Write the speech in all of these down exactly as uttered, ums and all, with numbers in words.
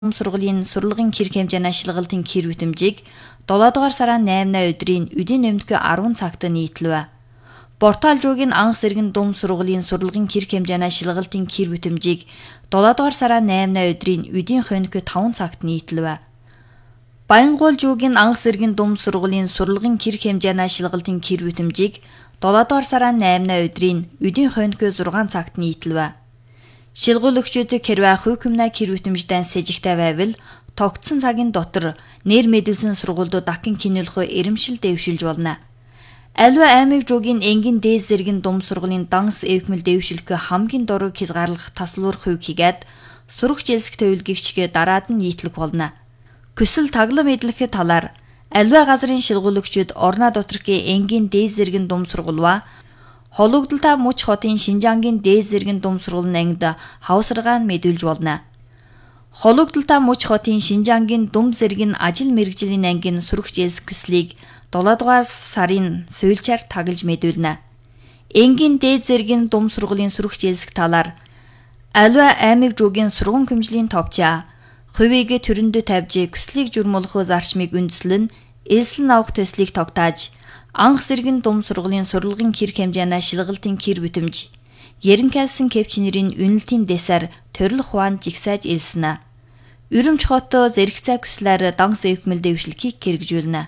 Сургуулийн сурлагын хэрэг хэмжээний шилгалтын хэр үтэмжийг долоо дугаар сарын наймнаа өдрийн үдийн өмнөх арван цагт нийтлэв. Борталжуугийн анх сэргэн дум сургуулийн сурлагын хэрэг хэмжээний шилгалтын хэр үтэмжийг долоо дугаар сарын наймнаа өдрийн үдийн хоног таван цагт нийтлэв. Баянгуулжуугийн анх сэргэн дум сургуулийн сурлагын хэрэг хэмжээний шилгалтын хэр үтэмжийг долоо дугаар сарын наймнаа өдрийн үдийн хоног зургаан цагт нийтлэв. Шилгуулагчдыг хэрвээ хувь хүмнээ хэр үтэмждэн сэжигтэй байвал тогтсон цагийн дотор нэр мэдүүлсэн сургуулиуд дахин кинэлхөө эрэмшил дэвшилж болно. Аливаа аймаг жуугийн энгийн дээд зэргийн дум сургуулийн данс эвхмэл дэвшилхэ хамгийн дуруу хязгаарлах таслуур хувь хийгээд сурагч элсэх төвлөгчгээ дараад нь нийтлэх болно. Көсөл таглам эдлэх талаар аливаа газрын шилгуулагчид орноо доторхын энгийн дээд зэргийн дум сургуулиа Хологдолтой муч хотын Шинжангийн дээд зэргийн дум сургуулийн ангид хавсаргаан мэдүүлж болно. Хологдолтой муч хотын Шинжангийн дум зэргийн ажил мэргэжлийн ангийн сурагч элсэх көслийг долоо дугаар сарын суйлчаар таглаж мэдүүлнэ. Энгийн дээд зэргийн дум сургуулийн сурагч элсэх талаар аливаа аймаг жуугийн сургууль хөмжлийн товчаа хувийг төрөндөө тавьж көслийг журмуулах зарчмыг үндэслэн элслэн авах төслийг тогтоож анх сэргэн дум сургуулийн сурлагын хэрэг хэмжээний шилгалтын хэр бүтэмж Ерөнхийлсэн кепчнэрийн үнэлтийн дэсаар төрөлх хуан жигсааж элснэ. Өрөмч хот зэрэгцээ көслөөр данс эвхмэл дэвшилхийг хэрэгжүүлнэ.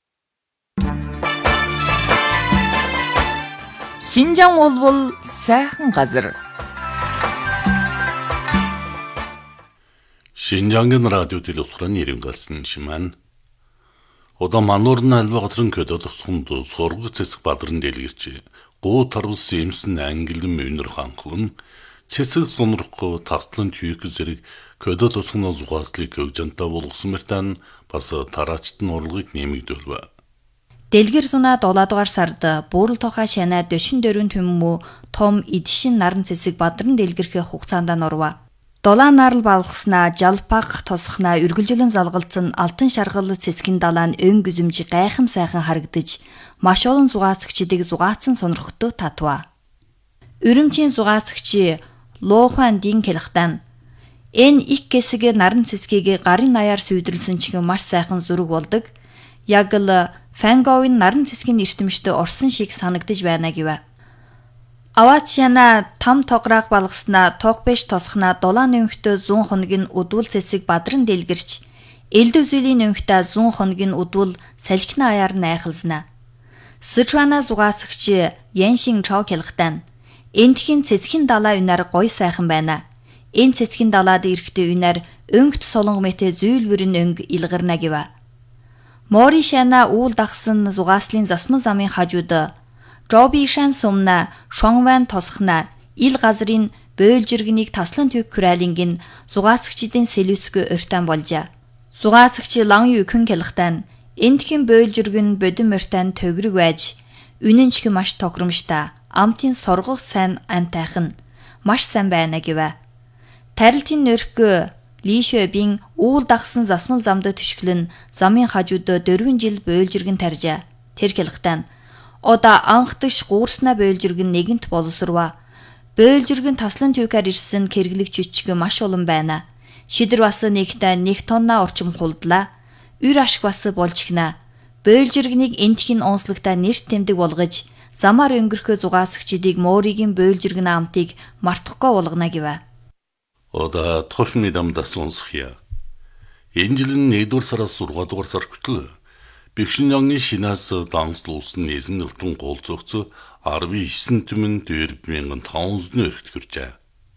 Шинжаан улбал сайхан газар. Шинжаангийн радио телевизорын ирэмгэлсэн шимэн Ода мануурны альва газрын көдөд сумд сургууль цэсэг бадрын дэлгэрч гоо тарвс юмсан ангилэн мөнөр ханхлан цэсэг сонрох таслан түйх зэрэг көдөд усгны зугааслыг өгжөнтэй болгосон мөртэн бас тараачт нь урлагийг нэмэгдүүлвэ. Дэлгэр сунаа долоо дугаар сард буурал тохаа шанаа дөшин дөрвөн төммө том эдшин наран цэсэг бадран дэлгэрхэ хугацаанд норва. Долоо нарал балгаснаа жалпах тосхнаа үргэлжлэн залгалцсан алтан шаргал цэцгийн далаа нь өн гүзэмж гайхам сайхан харагдаж маш олон зугаацагчдыг зугаацсан сонирхолтой татва. Өрөмчийн зугаацагч Луухан Дин Келхтан энэ их гэсэг наран цэцгийг гарын наяар сүйдэрлсэн чих маш сайхан зүрэг болдог. Яг л Фанговын наран цэцгийн эртэмжтэй орсон шиг санагдаж байна гэв. Аваачяна там тограаг балгаснаа тог биш тосхнаа долоон нөнхтөө зүүн хоногийн удвал цэцэг бадран дэлгэрч элдв зүйлийн нөнхтөө зүүн хоногийн удвал салхины аяар найхалзнаа. Сычуана зугаацагч Яншин Чоо Келхтан энтхийн цэцгийн далаа үнээр гой сайхан байна. Энэ цэцгийн далаад ирэхдээ үнээр өнгөт солонго мэт зүүл бүрэн өнг илгарна гэв. Мори шана уул дагсан зугааслын засмал замын хажууд Жобишан сумна Шонгван тосхна ил газрын бойлжиргэнийг таслан түйх хүрээлингийн зугаацагчдын сэлүүцгүй урьтан болжээ. Зугаацагч Лан Юкэн Келхтан энтхийн бойлжиргэн бодин урьтан төгрөг байж үнэнчг маш тохиромжтой амтын соргох сайн амтайхан маш сайн байна гэв. Тарилтын нөрхгөө Лишөбийн уул дагсан засмал замд төшгөлн замын хажууд дөрвөн жил бойлжиргэн таржээ. Тэр Келхтан Ода анхдагш гуурснаа бойлжиргэн нэгэнт боловсрва. Бойлжиргэн таслан түйхээр ирсэн кэрглэг чичг маш олон байна. Шидэр бас нэгтээ нэг тонна орчим хулдлаа. Үр ашиг бас болж гинэ. Бойлжиргэнийг энтхийн онцлогтой нэрт тэмдэг болгож замаар өнгөрөхөө зугаацагчдыг Моригийн бойлжиргэн амтыг мартахгүй болгоно гэв. Ода тошны дамдас унсхия. Энэ жилийн нэгдүгээр сараас гурван дугаар сар хүртэл Бэкшинягны шинаас данслуулсан эзэн нэлтэн гол зөгцө арван түмэн дөрвөн мянган таван жүз өргөт хүрчээ.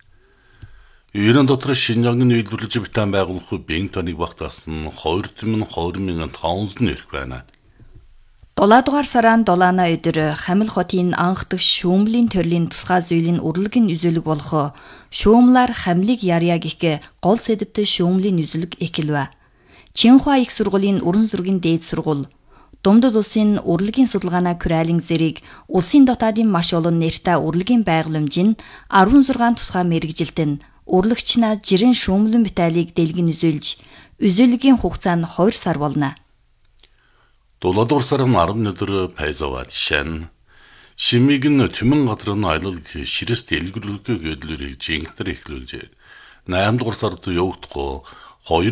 Иран дотор Шинжангийн үйлдвэрлэж битэн байгуулах бенк тоныг багтаасан хоёр түмэн хоёр мянган таван жүз өрг байна. долоо дугаар сарын долооноо өдөр Хамил хотын анхдагш шүүмлийн төрлийн тусгай зүйлийн урлагийн үзүүлэг болох шүүмлаар хамлыг ярья гэх гол сэдвтэй шүүмлийн үзүүлэг эхэлв. Чинхуа их сургуулийн уран зургийн дээд сургууль Думдад улсын урлагийн судалгааны хүрээлэн зэрэг улсын дотоодын маш олон нэртэй урлагийн байгууламжийн арван зургаан тусгай мэргэжилтэн урлагчнаа жирийн шүүмлэн битайлыг дэлгэн үзүүлж үзүүлгийн хугацаа нь хоёр сар болно. долоо дугаар сарын арван өдөр Пайзавад шан шимиг нь түмэн газрын аялал ширэс дэлгэрүүлгээ гэдлэрийг жинхтэр эхлүүлжээ. наймдугаар сард явагдахгүй хоёр